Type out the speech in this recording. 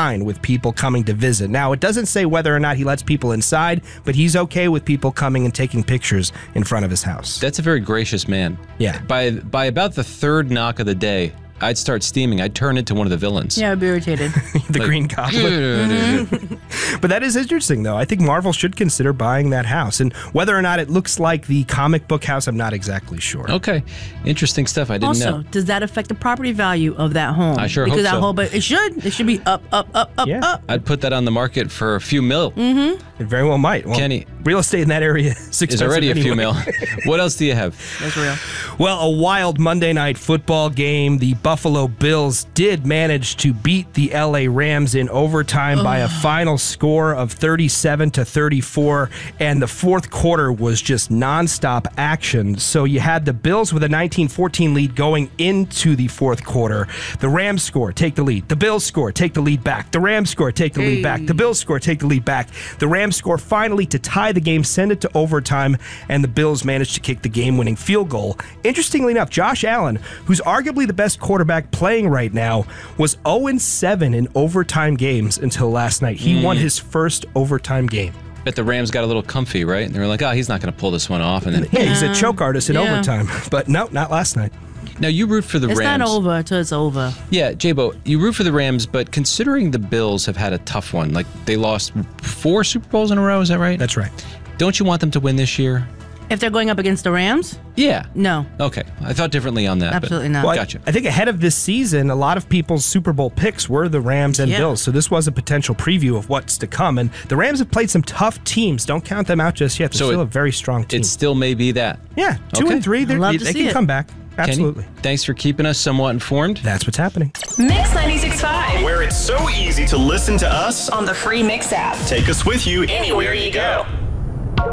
fine with people coming to visit. Now, it doesn't say whether or not he lets people inside, but he's okay with people coming and taking pictures in front of his house. That's a very gracious man. Yeah. By about the third knock of the day, I'd start steaming. I'd turn into one of the villains. Yeah, I'd be irritated. The Green Goblin. But that is interesting, though. I think Marvel should consider buying that house. And whether or not it looks like the comic book house, I'm not exactly sure. Okay. Interesting stuff. I didn't know. Also, does that affect the property value of that home? I sure hope because that so. whole, but it should be up, Yeah. up. I'd put that on the market for a few mil. It very well might. Well, Kenny. Real estate in that area is expensive Is already a few anyway. mil. What else do you have? That's real. Well, a wild Monday night football game. The Buffalo Bills did manage to beat the LA Rams in overtime by a final score of 37-34, and the fourth quarter was just nonstop action. So you had the Bills with a 19-14 lead going into the fourth quarter. The Rams score, take the lead. The Bills score, take the lead back. The Rams score, take the lead back. The Bills score, take the lead back. The Rams score finally to tie the game, send it to overtime, and the Bills managed to kick the game-winning field goal. Interestingly enough, Josh Allen, who's arguably the best quarterback playing right now, was 0-7 in overtime games until last night. He won his first overtime game. Bet the Rams got a little comfy, right? And they were like, oh, he's not going to pull this one off. And then, Yeah, he's a choke artist in Yeah. overtime. But no, not last night. now you root for the It's Rams. not over until it's over. Yeah, J-Bo, you root for the Rams, but considering the Bills have had a tough one, like they lost 4 Super Bowls in a row, is that right? That's right. Don't you want them to win this year? If they're going up against the Rams, Yeah. no. Okay. I thought differently on that. Absolutely but not. Well, Gotcha. I think ahead of this season, a lot of people's Super Bowl picks were the Rams and Yeah. Bills, so this was a potential preview of what's to come. And the Rams have played some tough teams. Don't count them out just yet. They're So still a very strong team. It still may be that. Yeah, 2 Okay. and 3. I'd love to They see can it. come back. Absolutely. Kenny, thanks for keeping us somewhat informed. That's what's happening. Mix 96.5 Where it's so easy to listen to us. on the free Mix app. Take us with you anywhere you go.